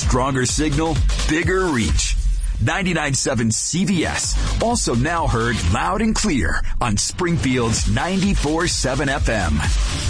Stronger signal, bigger reach. 99.7 CVS, also now heard loud and clear on Springfield's 94.7 FM.